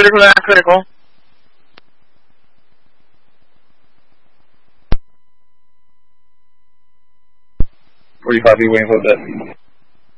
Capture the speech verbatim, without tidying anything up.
critical, not critical. forty-five, be waiting for a bit.